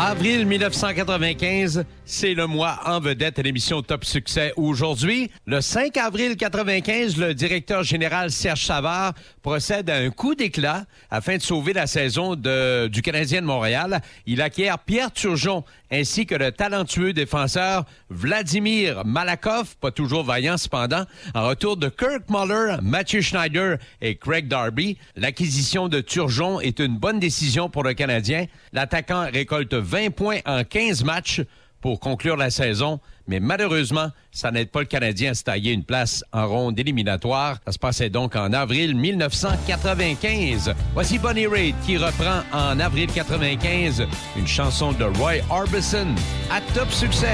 Avril 1995, c'est le mois en vedette à l'émission Top Succès. Aujourd'hui, le 5 avril 1995, le directeur général Serge Savard procède à un coup d'éclat afin de sauver la saison du Canadien de Montréal. Il acquiert Pierre Turgeon ainsi que le talentueux défenseur Vladimir Malakoff, pas toujours vaillant cependant, en retour de Kirk Muller, Mathieu Schneider et Craig Darby. L'acquisition de Turgeon est une bonne décision pour le Canadien. L'attaquant récolte 20 points en 15 matchs pour conclure la saison, mais malheureusement, ça n'aide pas le Canadien à se tailler une place en ronde éliminatoire. Ça se passait donc en avril 1995. Voici Bonnie Raitt qui reprend en avril 1995 une chanson de Roy Orbison à Top Succès.